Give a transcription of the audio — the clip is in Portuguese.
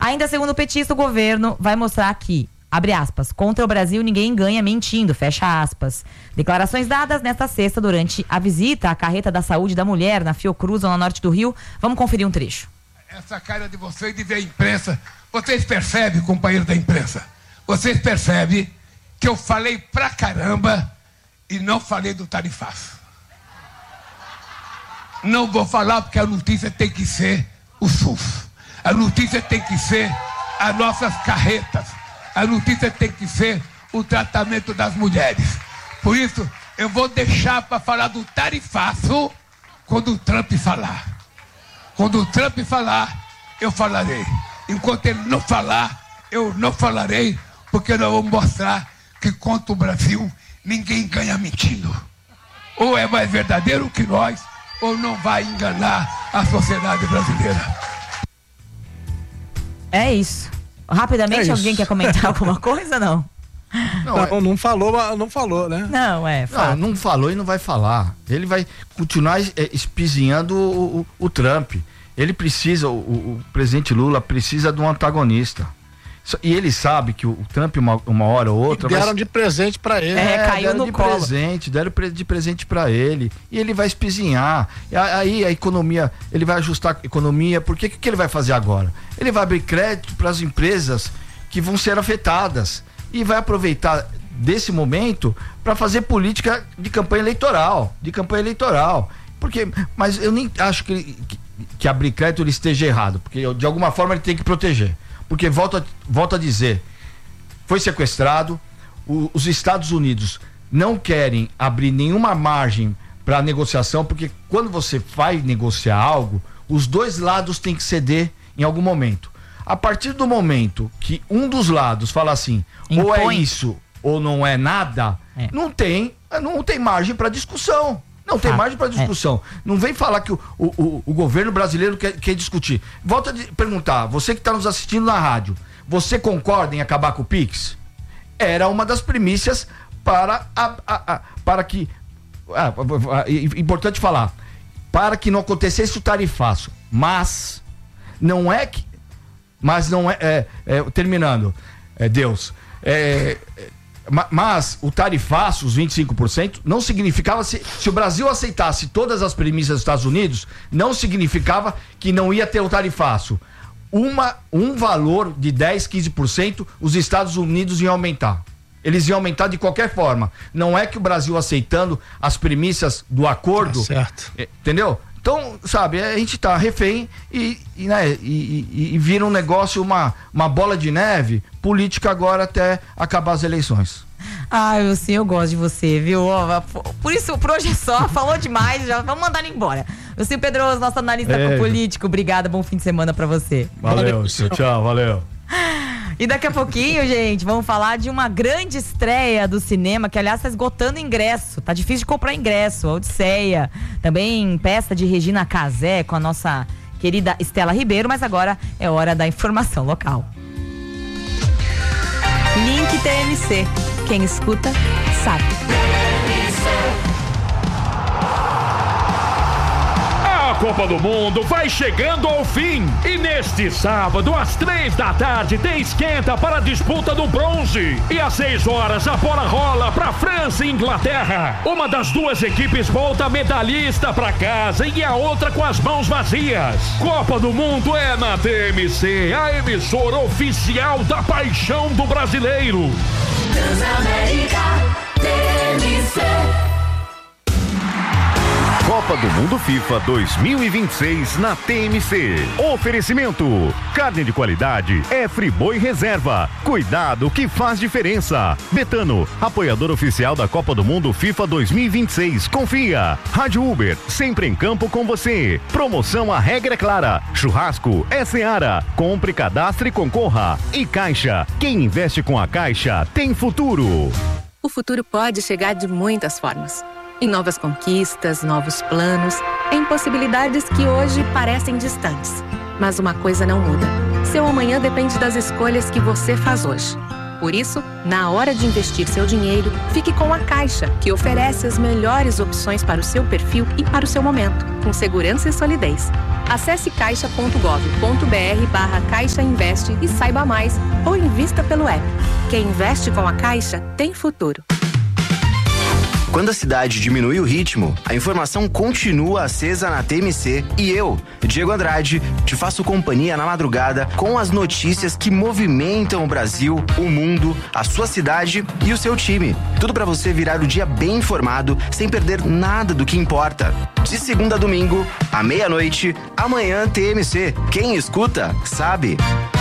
Ainda segundo o petista, o governo vai mostrar que, abre aspas, contra o Brasil ninguém ganha mentindo, fecha aspas. Declarações dadas nesta sexta durante a visita à carreta da saúde da mulher na Fiocruz, zona norte do Rio. Vamos conferir um trecho. Essa cara de vocês de ver a imprensa, vocês percebem, companheiro da imprensa, vocês percebem que eu falei pra caramba e não falei do tarifaço. Não vou falar porque a notícia tem que ser o SUS. A notícia tem que ser as nossas carretas. A notícia tem que ser o tratamento das mulheres. Por isso, eu vou deixar para falar do tarifaço quando o Trump falar. Quando o Trump falar, eu falarei. Enquanto ele não falar, eu não falarei, porque nós vamos mostrar que contra o Brasil ninguém ganha mentindo. Ou é mais verdadeiro que nós, ou não vai enganar a sociedade brasileira. É isso. Rapidamente, alguém quer comentar alguma coisa, não? Não falou, né? Não falou e não vai falar. Ele vai continuar espizinhando o Trump. Ele precisa, o presidente Lula precisa de um antagonista. E ele sabe que o Trump, uma hora ou outra... Deram de presente pra ele. Caiu no colo. Deram de presente pra ele. E ele vai espizinhar. Aí a economia, ele vai ajustar a economia. Porque o que ele vai fazer agora? Ele vai abrir crédito para as empresas que vão ser afetadas. E vai aproveitar desse momento para fazer política de campanha eleitoral. Mas eu nem acho que abrir crédito ele esteja errado. Porque de alguma forma ele tem que proteger. Porque, volto a dizer, foi sequestrado, os Estados Unidos não querem abrir nenhuma margem para negociação, porque quando você vai negociar algo, os dois lados têm que ceder em algum momento. A partir do momento que um dos lados fala assim, ou é isso ou não é nada, não tem margem para discussão. Não tem margem para discussão. Não vem falar que o governo brasileiro quer discutir. Volto a perguntar, você que está nos assistindo na rádio, você concorda em acabar com o Pix? Era uma das premissas para que... importante falar, para que não acontecesse o tarifaço. Mas não é... terminando, Deus... Mas o tarifaço, os 25%, não significava, se o Brasil aceitasse todas as premissas dos Estados Unidos, não significava que não ia ter o tarifaço. Um valor de 10, 15%, os Estados Unidos iam aumentar. Eles iam aumentar de qualquer forma. Não é que o Brasil aceitando as premissas do acordo. Certo. Entendeu? Então, sabe, a gente tá refém e vira um negócio, uma bola de neve política agora até acabar as eleições. Wilson, eu gosto de você, viu? Por isso, por hoje é só, falou demais, já vamos mandar ele embora. Wilson Pedroso, nosso analista político, obrigada, bom fim de semana pra você. Valeu, tchau, valeu. E daqui a pouquinho, gente, vamos falar de uma grande estreia do cinema, que aliás está esgotando ingresso, tá difícil de comprar ingresso, a Odisseia, também peça de Regina Casé com a nossa querida Estela Ribeiro, mas agora é hora da informação local. Link TMC, quem escuta, sabe. A Copa do Mundo vai chegando ao fim e neste sábado às 3h tem esquenta para a disputa do bronze e às 6h a bola rola para França e Inglaterra. Uma das duas equipes volta medalhista para casa e a outra com as mãos vazias. Copa do Mundo é na TMC, a emissora oficial da paixão do brasileiro. Transamérica TMC. Copa do Mundo FIFA 2026 na TMC. Oferecimento: carne de qualidade é Friboi Reserva. Cuidado que faz diferença. Betano, apoiador oficial da Copa do Mundo FIFA 2026. Confia. Rádio Uber, sempre em campo com você. Promoção A Regra é Clara. Churrasco é Seara. Compre, cadastre e concorra. E Caixa, quem investe com a Caixa tem futuro. O futuro pode chegar de muitas formas. Em novas conquistas, novos planos, em possibilidades que hoje parecem distantes. Mas uma coisa não muda. Seu amanhã depende das escolhas que você faz hoje. Por isso, na hora de investir seu dinheiro, fique com a Caixa, que oferece as melhores opções para o seu perfil e para o seu momento, com segurança e solidez. Acesse caixa.gov.br/Caixa Investe e saiba mais, ou invista pelo app. Quem investe com a Caixa tem futuro. Quando a cidade diminui o ritmo, a informação continua acesa na TMC e eu, Diego Andrade, te faço companhia na madrugada com as notícias que movimentam o Brasil, o mundo, a sua cidade e o seu time. Tudo para você virar o dia bem informado, sem perder nada do que importa. De segunda a domingo, à meia-noite, amanhã TMC. Quem escuta, sabe.